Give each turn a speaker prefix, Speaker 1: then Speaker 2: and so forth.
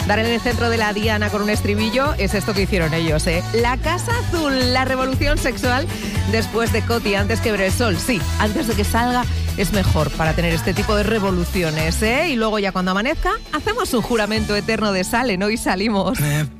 Speaker 1: dar en el centro de la diana con un estribillo es esto que hicieron ellos, ¿eh? La Casa Azul, la revolución sexual después de Coti, antes que ver el sol. Sí, antes de que salga es mejor para tener este tipo de revoluciones, ¿eh? Y luego ya cuando amanezca hacemos un juramento eterno de sale, ¿no? Y salimos.